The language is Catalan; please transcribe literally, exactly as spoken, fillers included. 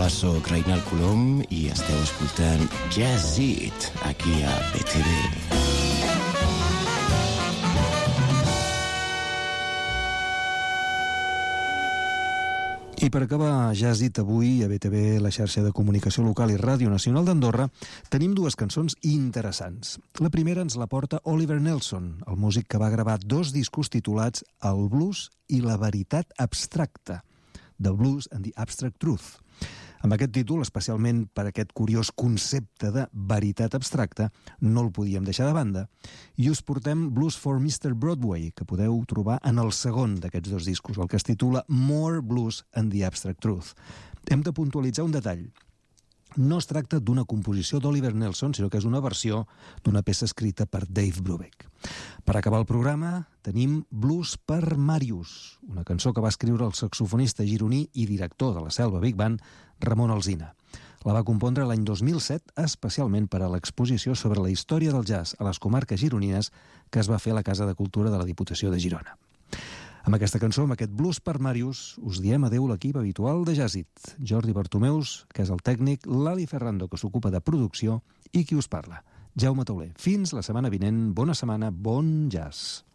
Hola, soc Reinald Colom i esteu escoltant Jazzit, aquí a B T V. I per acabar Jazzit avui a B T V, la xarxa de comunicació local i Ràdio Nacional d'Andorra, tenim dues cançons interessants. La primera ens la porta Oliver Nelson, el músic que va gravar dos discos titulats El blues i la veritat abstracta, The Blues and the Abstract Truth. Amb aquest títol, especialment per aquest curiós concepte de veritat abstracta, no el podíem deixar de banda, i us portem Blues for mister Broadway, que podeu trobar en el segon d'aquests dos discos, el que es titula More Blues and the Abstract Truth. Hem de puntualitzar un detall. No es tracta d'una composició d'Oliver Nelson, sinó que és una versió d'una peça escrita per Dave Brubeck. Per acabar el programa, tenim Blues per Marius, una cançó que va escriure el saxofonista gironí i director de la Selva Big Band, Ramon Alsina. La va compondre l'any dos mil set, especialment per a l'exposició sobre la història del jazz a les comarques gironines que es va fer a la Casa de Cultura de la Diputació de Girona. Amb aquesta cançó, amb aquest Blues per Marius, us diem adeu l'equip habitual de Jazzit. Jordi Bartomeus, que és el tècnic, l'Ali Ferrando, que s'ocupa de producció, i qui us parla, Jaume Tauler. Fins la setmana vinent, bona setmana, bon jazz.